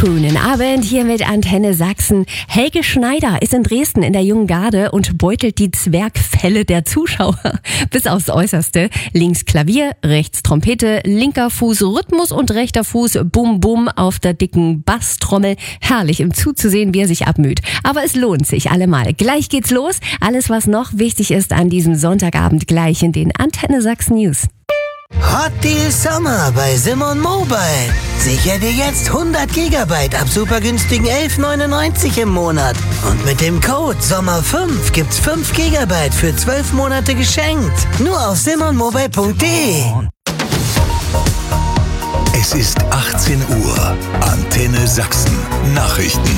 Schönen Abend hier mit Antenne Sachsen. Helge Schneider ist in Dresden in der Jungen Garde und beutelt die Zwergfelle der Zuschauer bis aufs Äußerste. Links Klavier, rechts Trompete, linker Fuß Rhythmus und rechter Fuß Bum Bum auf der dicken Basstrommel. Herrlich im zuzusehen, wie er sich abmüht. Aber es lohnt sich allemal. Gleich geht's los. Alles, was noch wichtig ist an diesem Sonntagabend, gleich in den Antenne Sachsen News. Hot Deal Sommer bei Simon Mobile. Sicher dir jetzt 100 GB ab super günstigen 11,99 im Monat. Und mit dem Code SOMMER5 gibt's 5 GB für 12 Monate geschenkt. Nur auf simonmobile.de. Es ist 18 Uhr. Antenne Sachsen. Nachrichten.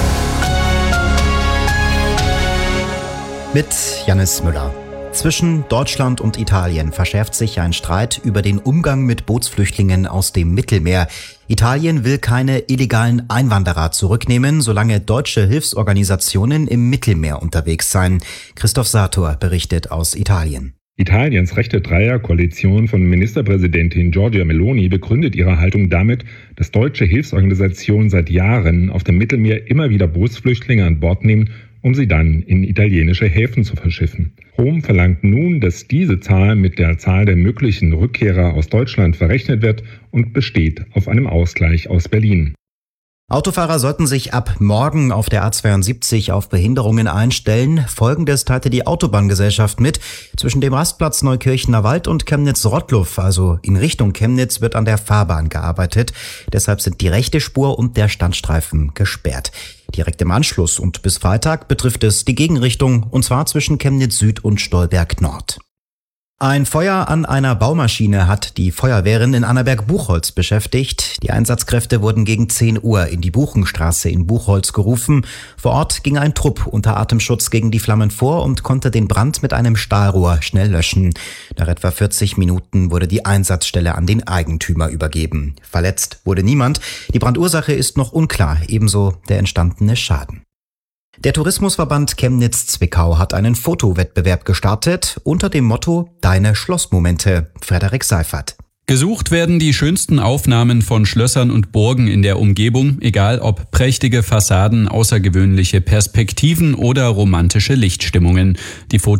Mit Jannis Müller. Zwischen Deutschland und Italien verschärft sich ein Streit über den Umgang mit Bootsflüchtlingen aus dem Mittelmeer. Italien will keine illegalen Einwanderer zurücknehmen, solange deutsche Hilfsorganisationen im Mittelmeer unterwegs seien. Christoph Sator berichtet aus Italien. Italiens rechte Dreierkoalition von Ministerpräsidentin Giorgia Meloni begründet ihre Haltung damit, dass deutsche Hilfsorganisationen seit Jahren auf dem Mittelmeer immer wieder Bootsflüchtlinge an Bord nehmen, um sie dann in italienische Häfen zu verschiffen. Rom verlangt nun, dass diese Zahl mit der Zahl der möglichen Rückkehrer aus Deutschland verrechnet wird und besteht auf einem Ausgleich aus Berlin. Autofahrer sollten sich ab morgen auf der A72 auf Behinderungen einstellen. Folgendes teilte die Autobahngesellschaft mit. Zwischen dem Rastplatz Neukirchener Wald und Chemnitz-Rottluff, also in Richtung Chemnitz, wird an der Fahrbahn gearbeitet. Deshalb sind die rechte Spur und der Standstreifen gesperrt. Direkt im Anschluss und bis Freitag betrifft es die Gegenrichtung, und zwar zwischen Chemnitz Süd und Stolberg Nord. Ein Feuer an einer Baumaschine hat die Feuerwehren in Annaberg-Buchholz beschäftigt. Die Einsatzkräfte wurden gegen 10 Uhr in die Buchenstraße in Buchholz gerufen. Vor Ort ging ein Trupp unter Atemschutz gegen die Flammen vor und konnte den Brand mit einem Stahlrohr schnell löschen. Nach etwa 40 Minuten wurde die Einsatzstelle an den Eigentümer übergeben. Verletzt wurde niemand. Die Brandursache ist noch unklar, ebenso der entstandene Schaden. Der Tourismusverband Chemnitz-Zwickau hat einen Fotowettbewerb gestartet unter dem Motto Deine Schlossmomente. Frederik Seifert. Gesucht werden die schönsten Aufnahmen von Schlössern und Burgen in der Umgebung, egal ob prächtige Fassaden, außergewöhnliche Perspektiven oder romantische Lichtstimmungen. Die